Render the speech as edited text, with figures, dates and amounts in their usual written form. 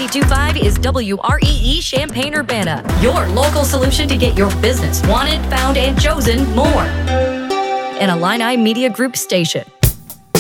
93.25 is WREE Champaign-Urbana, your local solution to get your business wanted, found, and chosen more. An Illini Media Group station.